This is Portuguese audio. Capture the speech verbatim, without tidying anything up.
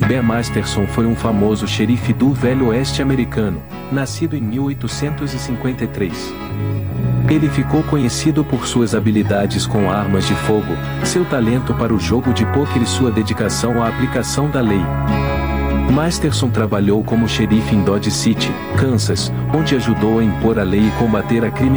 Ben Masterson foi um famoso xerife do Velho Oeste americano, nascido em mil oitocentos e cinquenta e três. Ele ficou conhecido por suas habilidades com armas de fogo, seu talento para o jogo de pôquer e sua dedicação à aplicação da lei. Masterson trabalhou como xerife em Dodge City, Kansas, onde ajudou a impor a lei e combater a criminalidade